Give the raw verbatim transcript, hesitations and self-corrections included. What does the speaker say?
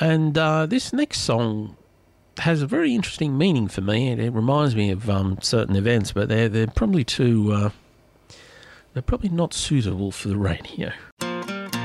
And uh, this next song has a very interesting meaning for me. It, it reminds me of um, certain events, but they're they're probably too uh, they're probably not suitable for the radio.